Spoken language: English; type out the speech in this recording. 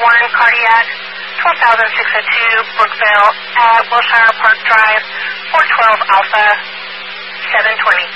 cardiac, 12,602 Brookville at Wilshire Park Drive, 412 Alpha, 720.